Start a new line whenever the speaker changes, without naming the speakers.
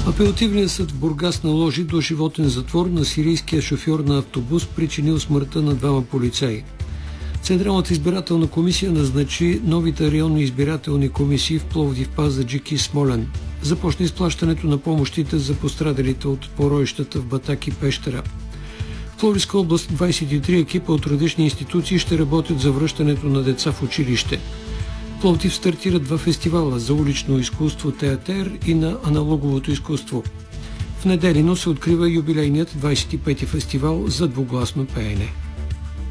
Апелативният съд в Бургас наложи доживотен затвор на сирийския шофьор на автобус, причинил смъртта на 2 полицаи. Централната избирателна комисия назначи новите районни избирателни комисии в Пловдив, Пазарджик и Смолян. Започна изплащането на помощите за пострадалите от поройщата в Батак и Пещера. В Пловдивска област 23 екипа от различни институции ще работят за връщането на деца в училище. В Пловдив стартират 2 фестивала за улично изкуство театър и на аналоговото изкуство. В Неделино се открива юбилейният 25-ти фестивал за двугласно пеене.